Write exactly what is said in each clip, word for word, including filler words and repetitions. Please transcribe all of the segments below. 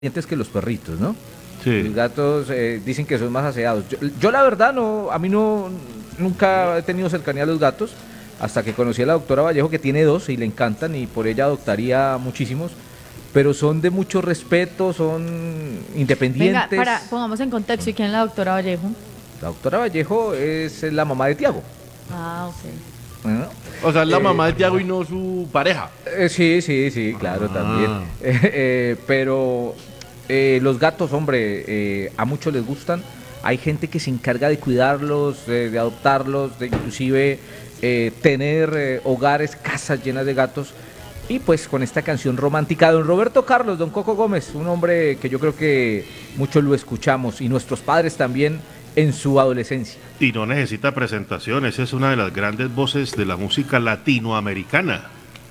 dientes que los perritos, ¿no? Sí. Los gatos eh, dicen que son más aseados. Yo, yo la verdad no, a mí no, nunca he tenido cercanía a los gatos, hasta que conocí a la doctora Vallejo, que tiene dos y le encantan, y por ella adoptaría muchísimos, pero son de mucho respeto, son independientes. Venga, para, pongamos en contexto, ¿y quién es la doctora Vallejo? La doctora Vallejo es la mamá de Tiago. Ah, ok. ¿No? O sea, es la Eh, mamá de Tiago y no su pareja. Eh, sí, sí, sí, claro, Ah. también. Eh, eh, pero eh, los gatos, hombre, eh, a muchos les gustan. Hay gente que se encarga de cuidarlos, de, de adoptarlos, de inclusive eh, tener eh, hogares, casas llenas de gatos. Y pues con esta canción romántica, don Roberto Carlos, don Coco Gómez, un hombre que yo creo que muchos lo escuchamos, y nuestros padres también en su adolescencia. Y no necesita presentaciones, es una de las grandes voces de la música latinoamericana.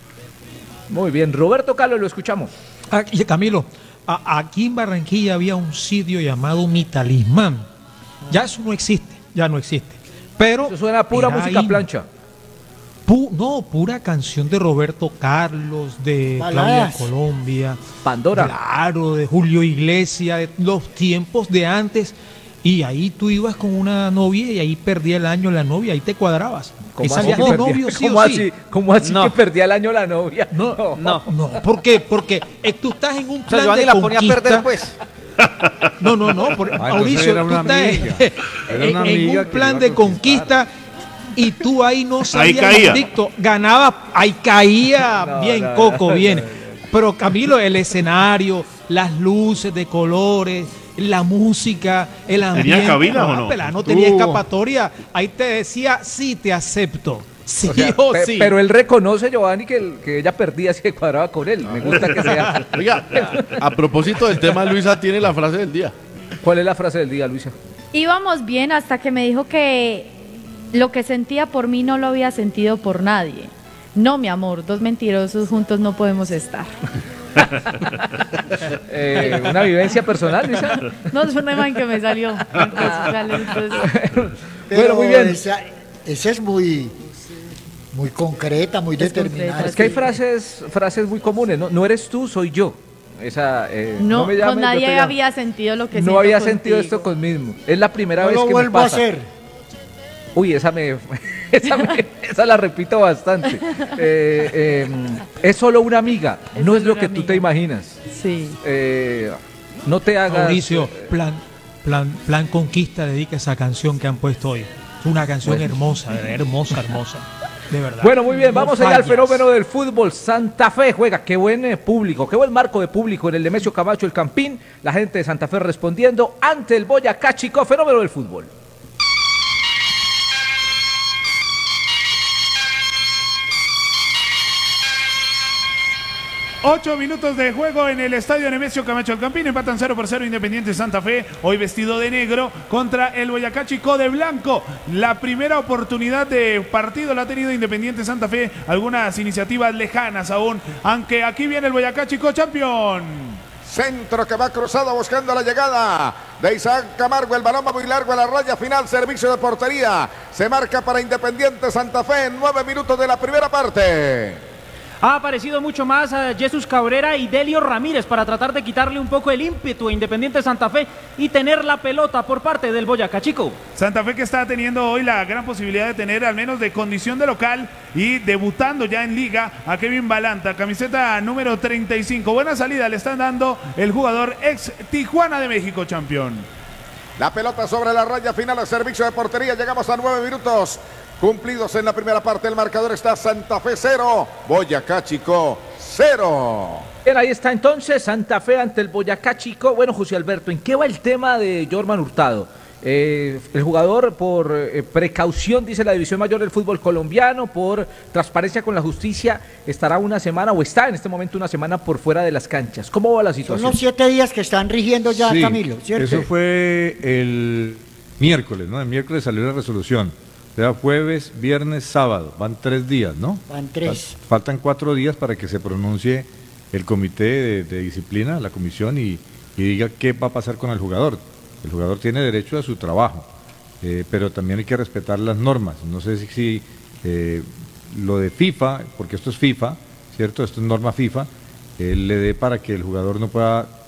Muy bien, Roberto Carlos, lo escuchamos. Ah, y Camilo, a- aquí en Barranquilla había un sitio llamado Mi Talismán. Ya eso no existe, ya no existe. Pero Eso suena a pura era música in- plancha. pu- no, pura canción de Roberto Carlos, de Claudia Baladas. Colombia, Pandora. claro, de Julio Iglesias, de los tiempos de antes. Y ahí tú ibas con una novia y ahí perdía el año la novia, ahí te cuadrabas. Y ¿Cómo así salías que de perdía- novio, sí ¿Cómo o así, sí. ¿Cómo así No. que perdía el año la novia? No, No. no, no. ¿Por qué? Porque eh, tú estás en un O sea, plan Giovanni de la ponía a conquista. perder, pues. No, no, no. Por, entonces Mauricio, era tú una estás amiga. Era en, una en amiga un que plan iba a de conquistar. conquista y tú ahí no salías caía. adicto, ganabas, ahí caía No, bien, no, Coco, no, bien. no, no. Pero Camilo, el escenario, las luces de colores, la música, el ambiente. cabina o no? Pela, no tenía Tuvo. escapatoria. Ahí te decía, sí, te acepto. Sí O sea, o pe- sí. Pero él reconoce, Giovanni, que, el- que ella perdía si se cuadraba con él. Me gusta que sea. Oiga, a propósito del tema, Luisa tiene la frase del día. ¿Cuál es la frase del día, Luisa? Íbamos bien hasta que me dijo que lo que sentía por mí no lo había sentido por nadie. No, mi amor, dos mentirosos juntos no podemos estar. Eh, ¿Una vivencia personal, Luisa? No, es una imagen que me salió. Entonces, Bueno, Pero muy bien. Esa, esa es muy, muy concreta, muy Es determinada. concreta. Es que hay frases, frases muy comunes, ¿no? No eres tú, soy yo. Esa, eh, no, me llames, con yo te nadie llamo. había sentido lo que No siento había sentido contigo. esto conmigo. Es la primera No vez lo que me vuelvo a pasa. hacer. Uy, esa me, esa, me- esa la repito bastante. Eh, eh, es solo una amiga, Es no es solo lo una que tú amiga. te imaginas. Sí. Eh, no te hagas. Mauricio, plan, plan, plan Conquista dedica esa canción que han puesto hoy. Es una canción Bueno. hermosa, hermosa, hermosa. De verdad. Bueno, muy bien, No vamos a ir al fallas. fenómeno del fútbol. Santa Fe juega, qué buen eh, público, qué buen marco de público en el Nemesio Camacho, el Campín. La gente de Santa Fe respondiendo ante el Boyacá Chico, fenómeno del fútbol. Ocho minutos de juego en el estadio Nemesio Camacho El Campín. Empatan cero por cero Independiente Santa Fe, hoy vestido de negro, contra el Boyacá Chico de blanco. La primera oportunidad de partido la ha tenido Independiente Santa Fe. Algunas iniciativas lejanas aún, aunque aquí viene el Boyacá Chico campeón. Centro que va cruzado buscando la llegada de Isaac Camargo. El balón va muy largo a la raya final. Servicio de portería. Se marca para Independiente Santa Fe en nueve minutos de la primera parte. Ha aparecido mucho más a Jesús Cabrera y Delio Ramírez para tratar de quitarle un poco el ímpetu a Independiente Santa Fe y tener la pelota por parte del Boyacá Chico. Santa Fe que está teniendo hoy la gran posibilidad de tener al menos de condición de local y debutando ya en liga a Kevin Balanta, camiseta número treinta y cinco. Buena salida le están dando el jugador ex Tijuana de México, campeón. La pelota sobre la raya final a servicio de portería. Llegamos a nueve minutos cumplidos en la primera parte. El marcador está Santa Fe cero, Boyacá Chico cero. Bien, ahí está entonces Santa Fe ante el Boyacá Chico. Bueno, José Alberto, ¿en qué va el tema de Jorman Hurtado? Eh, el jugador por eh, precaución, dice la División Mayor del Fútbol Colombiano, por transparencia con la justicia, estará una semana o está en este momento una semana por fuera de las canchas. ¿Cómo va la Son situación? los siete días que están rigiendo ya, Sí, Camilo, ¿cierto? eso fue el miércoles, ¿no? El miércoles salió la resolución. O sea, jueves, viernes, sábado. Van tres días, ¿no? Van tres. Fal- Faltan cuatro días para que se pronuncie el comité de, de disciplina, la comisión, y, y diga qué va a pasar con el jugador. El jugador tiene derecho a su trabajo, eh, pero también hay que respetar las normas. No sé si, si eh, lo de FIFA, porque esto es FIFA, ¿cierto? Esto es norma FIFA, eh, le dé para que el jugador no pueda